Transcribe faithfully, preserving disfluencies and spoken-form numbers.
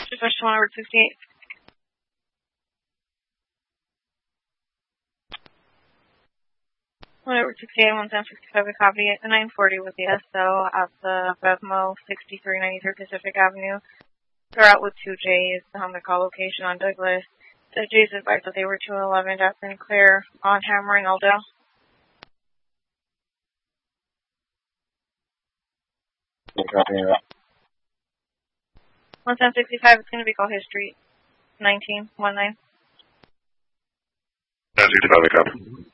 Dispatch to one over sixty-eight. one over sixty-eight, one ten sixty-five, a copy. At nine forty with the S O at the Bevmo, sixty-three ninety-three Pacific Avenue. They're out with two J's on the call location on Douglas. The J's advised that they were two eleven at Sinclair on Hammer and Aldo. one ten sixty-five, it's going to be called History. nineteen, one nine. ten sixty-five, a copy.